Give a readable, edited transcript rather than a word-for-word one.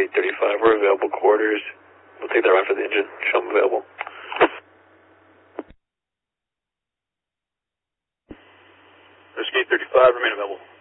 Rescue 835, we're available quarters. We'll take that run for the engine. Show them available. Rescue 835, remain available.